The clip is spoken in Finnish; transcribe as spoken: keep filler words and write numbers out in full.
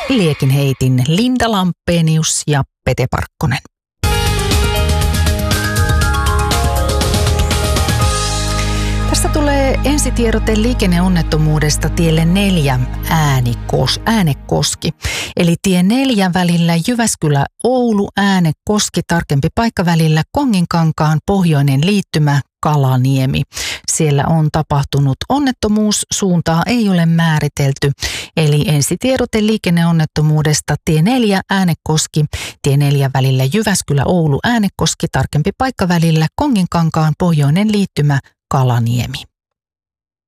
Liekinheitin Linda Lampenius ja Pete Parkkonen. Tästä tulee ensitiedote liikenneonnettomuudesta tielle neljä Äänekos, Äänekoski. Eli tie neljä välillä Jyväskylä-Oulu, Äänekoski, tarkempi paikka välillä Konginkankaan pohjoinen liittymä Kalaniemi. Siellä on tapahtunut onnettomuus, suuntaa ei ole määritelty. Eli ensitiedote liikenneonnettomuudesta tie neljä Äänekoski, tie neljä välillä Jyväskylä-Oulu, Äänekoski, tarkempi paikka välillä Konginkankaan pohjoinen liittymä Kalaniemi.